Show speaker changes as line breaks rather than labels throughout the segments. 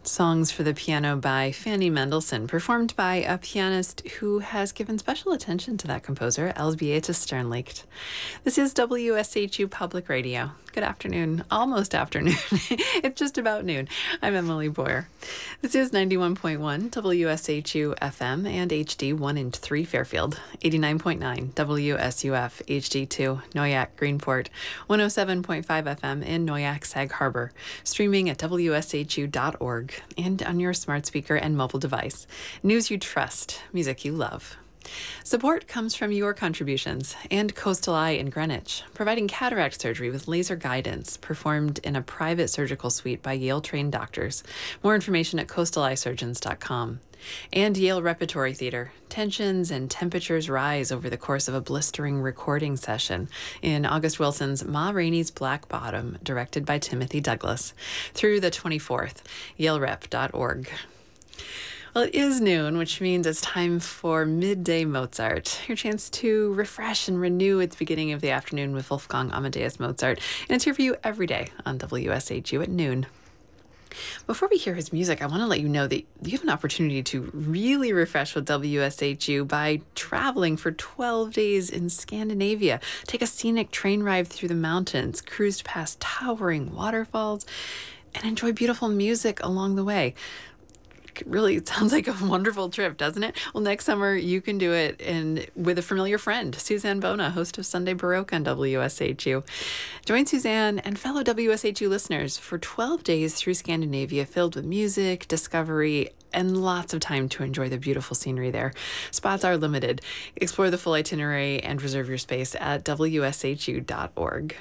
Songs for the Piano by Fanny Mendelssohn, performed by a pianist who has given special attention to that composer, Elsbieta Sternlicht. This is WSHU Public Radio. Good afternoon, almost afternoon. It's just about noon. I'm Emily Boyer. This is 91.1 WSHU FM and HD 1 and 3 Fairfield, 89.9 WSUF HD2 Noyak Greenport, 107.5 FM in Noyak Sag Harbor, streaming at WSHU.org and on your smart speaker and mobile device. News you trust, music you love. Support comes from your contributions and Coastal Eye in Greenwich, providing cataract surgery with laser guidance performed in a private surgical suite by Yale-trained doctors. More information at coastaleyesurgeons.com. And Yale Repertory Theater. Tensions and temperatures rise over the course of a blistering recording session in August Wilson's Ma Rainey's Black Bottom, directed by Timothy Douglas, through the 24th, yalerep.org. Well, it is noon, which means it's time for Midday Mozart, your chance to refresh and renew at the beginning of the afternoon with Wolfgang Amadeus Mozart. And it's here for you every day on WSHU at noon. Before we hear his music, I want to let you know that you have an opportunity to really refresh with WSHU by traveling for 12 days in Scandinavia. Take a scenic train ride through the mountains, cruise past towering waterfalls, and enjoy beautiful music along the way. Really, it sounds like a wonderful trip, doesn't it? Well, next summer you can do it with a familiar friend, Suzanne Bona, host of Sunday Baroque on WSHU. Join Suzanne and fellow WSHU listeners for 12 days through Scandinavia, filled with music, discovery, and lots of time to enjoy the beautiful scenery there. Spots are limited. Explore the full itinerary and reserve your space at WSHU.org.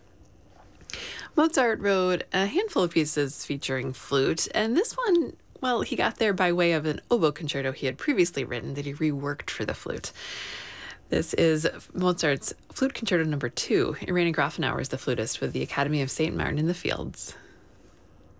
Mozart wrote a handful of pieces featuring flute, and this one, well, he got there by way of an oboe concerto he had previously written that he reworked for the flute. This is Mozart's Flute Concerto No. 2. Irene Grafenauer is the flutist with the Academy of St. Martin in the Fields.